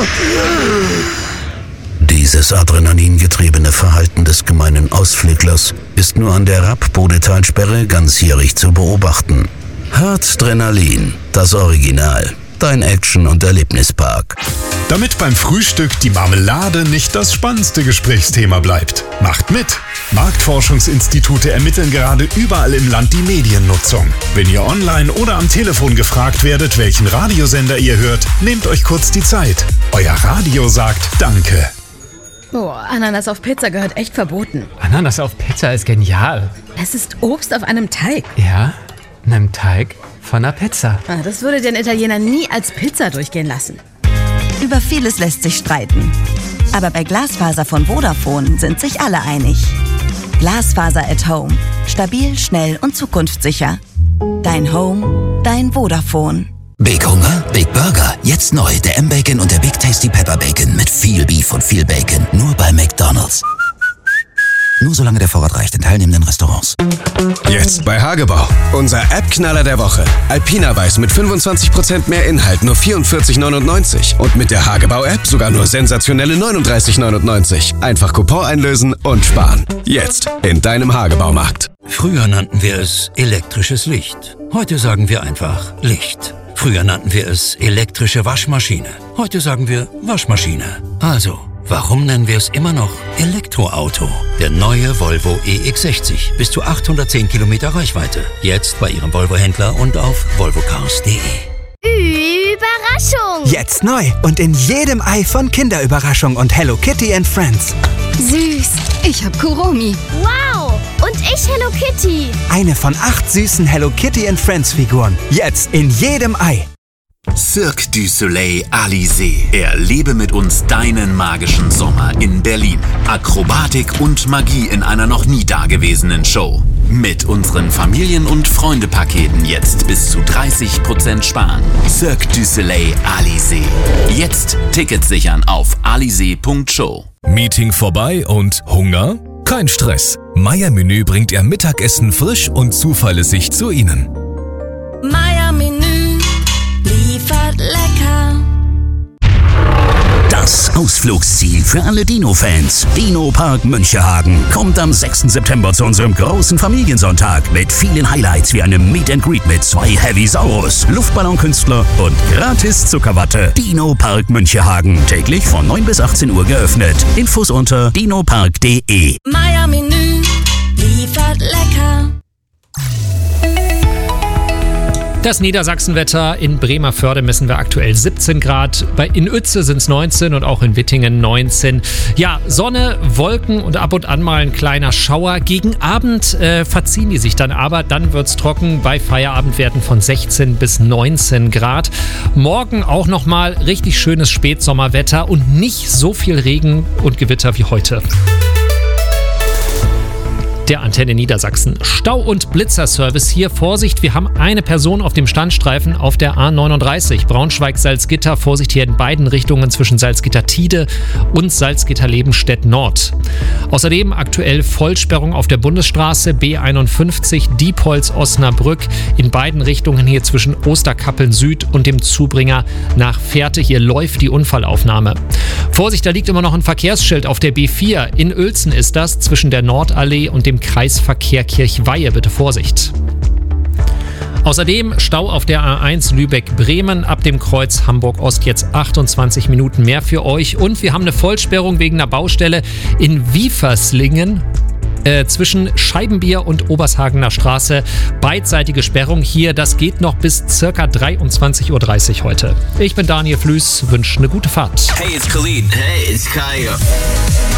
Dieses adrenalingetriebene Verhalten des gemeinen Ausflüglers ist nur an der Rapp-Bodetalsperre ganzjährig zu beobachten. Hartstrenalin, das Original. Dein Action- und Erlebnispark. Damit beim Frühstück die Marmelade nicht das spannendste Gesprächsthema bleibt. Macht mit! Marktforschungsinstitute ermitteln gerade überall im Land die Mediennutzung. Wenn ihr online oder am Telefon gefragt werdet, welchen Radiosender ihr hört, nehmt euch kurz die Zeit. Euer Radio sagt Danke. Boah, Ananas auf Pizza gehört echt verboten. Ananas auf Pizza ist genial. Es ist Obst auf einem Teig. Ja, einem Teig von einer Pizza. Das würde den Italiener nie als Pizza durchgehen lassen. Über vieles lässt sich streiten. Aber bei Glasfaser von Vodafone sind sich alle einig. Glasfaser at Home. Stabil, schnell und zukunftssicher. Dein Home, dein Vodafone. Big Hunger, Big Burger. Jetzt neu, der M-Bacon und der Big Tasty Pepper Bacon mit viel Beef und viel Bacon. Nur bei McDonald's. Nur solange der Vorrat reicht in teilnehmenden Restaurants. Jetzt bei Hagebau. Unser App-Knaller der Woche. Alpina Weiß mit 25% mehr Inhalt, nur 44,99. Und mit der Hagebau-App sogar nur sensationelle 39,99. Einfach Coupon einlösen und sparen. Jetzt in deinem Hagebaumarkt. Früher nannten wir es elektrisches Licht. Heute sagen wir einfach Licht. Früher nannten wir es elektrische Waschmaschine. Heute sagen wir Waschmaschine. Also, warum nennen wir es immer noch Elektroauto? Der neue Volvo EX60. Bis zu 810 Kilometer Reichweite. Jetzt bei Ihrem Volvo-Händler und auf volvocars.de. Überraschung! Jetzt neu und in jedem Ei von Kinderüberraschung und Hello Kitty and Friends. Süß! Ich hab Kuromi. Wow! Und ich Hello Kitty. Eine von 8 süßen Hello Kitty and Friends Figuren. Jetzt in jedem Ei. Cirque du Soleil Alizé. Erlebe mit uns deinen magischen Sommer in Berlin. Akrobatik und Magie in einer noch nie dagewesenen Show. Mit unseren Familien- und Freunde-Paketen jetzt bis zu 30% sparen. Cirque du Soleil Alizé. Jetzt Tickets sichern auf alizé.show. Meeting vorbei und Hunger? Kein Stress. Meier Menü bringt Ihr Mittagessen frisch und zuverlässig zu Ihnen. Meier Menü liefert lecker. Das Ausflugsziel für alle Dino-Fans. Dino-Park Münchehagen kommt am 6. September zu unserem großen Familiensonntag mit vielen Highlights wie einem Meet and Greet mit 2 Heavy-Saurus, Luftballonkünstler und gratis Zuckerwatte. Dino-Park Münchehagen. Täglich von 9 bis 18 Uhr geöffnet. Infos unter dinopark.de. Meier Menü liefert lecker. Das Niedersachsenwetter: in Bremervörde messen wir aktuell 17 Grad, in Uetze sind es 19 und auch in Wittingen 19. Ja, Sonne, Wolken und ab und an mal ein kleiner Schauer. Gegen Abend verziehen die sich dann aber, dann wird es trocken bei Feierabendwerten von 16 bis 19 Grad. Morgen auch nochmal richtig schönes Spätsommerwetter und nicht so viel Regen und Gewitter wie heute. Der Antenne Niedersachsen. Stau- und Blitzerservice hier. Vorsicht, wir haben eine Person auf dem Standstreifen auf der A39. Braunschweig-Salzgitter. Vorsicht hier in beiden Richtungen zwischen Salzgitter-Tide und Salzgitter-Lebenstedt Nord. Außerdem aktuell Vollsperrung auf der Bundesstraße B51 Diepholz-Osnabrück. In beiden Richtungen hier zwischen Osterkappeln Süd und dem Zubringer nach Fährte. Hier läuft die Unfallaufnahme. Vorsicht, da liegt immer noch ein Verkehrsschild auf der B4. In Uelzen ist das zwischen der Nordallee und dem Kreisverkehr Kirchweihe. Bitte Vorsicht. Außerdem Stau auf der A1 Lübeck-Bremen ab dem Kreuz Hamburg-Ost, jetzt 28 Minuten mehr für euch. Und wir haben eine Vollsperrung wegen einer Baustelle in Wieferslingen zwischen Scheibenbier und Obershagener Straße. Beidseitige Sperrung hier, das geht noch bis ca. 23:30 Uhr heute. Ich bin Daniel Flüß, wünsche eine gute Fahrt. Hey, it's Khalid. Hey, it's Kaya.